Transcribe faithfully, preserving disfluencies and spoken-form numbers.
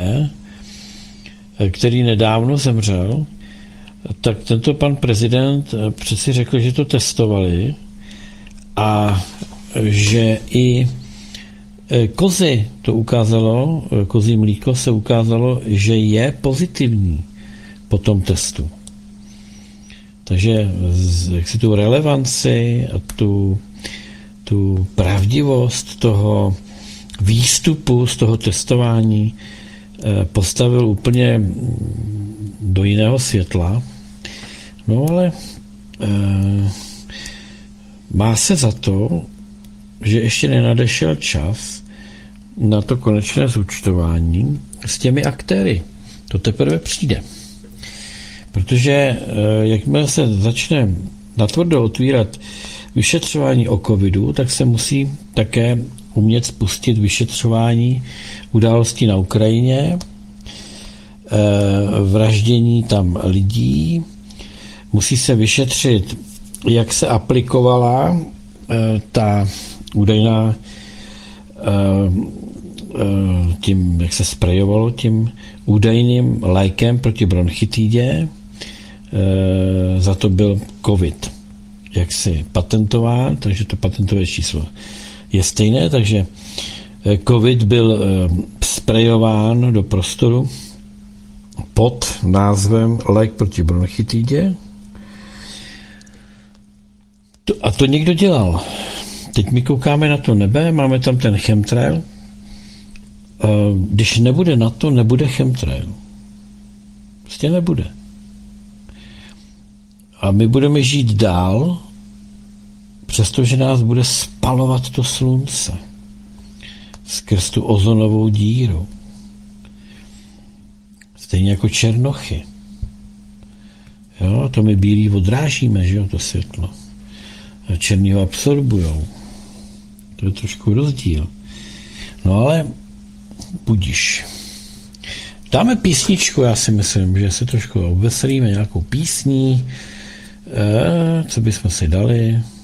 Fialově, který nedávno zemřel, tak tento pan prezident přeci řekl, že to testovali a že i kozy to ukázalo, kozí mlíko se ukázalo, že je pozitivní po tom testu. Takže jak si tu relevanci a tu, tu pravdivost toho výstupu z toho testování postavil úplně do jiného světla. No ale e, má se za to, že ještě nenadešel čas na to konečné zúčtování s těmi aktéry. To teprve přijde. Protože e, jakmile se začne natvrdo otvírat vyšetřování o covidu, tak se musí také umět spustit vyšetřování událostí na Ukrajině, vraždění tam lidí, musí se vyšetřit, jak se aplikovala ta údajná tím, jak se sprejovalo tím údajným lékem proti bronchitidě, za to byl covid jaksi patentován, takže to patentové číslo je stejné, takže covid byl sprejován do prostoru pod názvem lék proti bronchitidě. A to někdo dělal. Teď my koukáme na to nebe, máme tam ten chemtrail. Když nebude na to, nebude chemtrail. Prostě nebude. A my budeme žít dál, přestože nás bude spalovat to slunce skrz tu ozonovou díru. Stejně jako černochy. Jo, to my bílí odrážíme, že jo, to světlo. A černý ho absorbujou. To je trošku rozdíl. No ale budíš. Dáme písničku, já si myslím, že se trošku obveselíme nějakou písní. E, co bychom si dali?